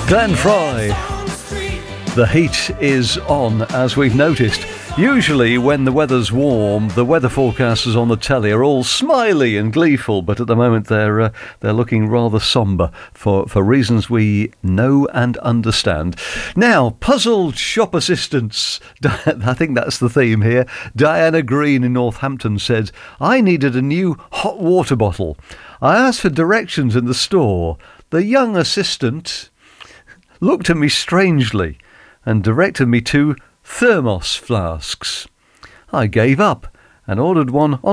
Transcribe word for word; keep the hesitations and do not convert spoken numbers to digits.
Glenn Fry. The heat is on, as we've noticed. Usually when the weather's warm, the weather forecasters on the telly are all smiley and gleeful, but at the moment they're uh, they're looking rather sombre for, for reasons we know and understand. Now, puzzled shop assistants. I think that's the theme here. Diana Green in Northampton said, I needed a new hot water bottle. I asked for directions in the store. The young assistant looked at me strangely and directed me to thermos flasks. I gave up and ordered one on